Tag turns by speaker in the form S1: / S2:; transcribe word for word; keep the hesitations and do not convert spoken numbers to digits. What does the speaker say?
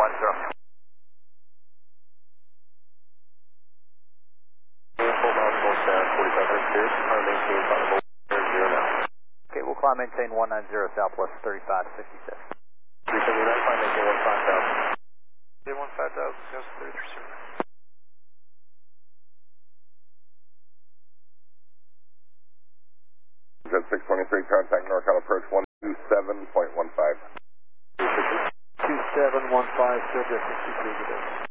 S1: one zero. Full miles north down, forty-five hundred clear. Climb maintain final zero now.
S2: Okay, we'll climb maintain one nine zero Southwest thirty-five fifty-six.
S1: three seventy-nine, climb maintain one five thousand.
S3: Maintain one five thousand, just thirty-three zero.
S4: Jet six twenty-three, contact NorCal approach one two seven point one five.
S3: two seven one five, still Jet sixty-three today.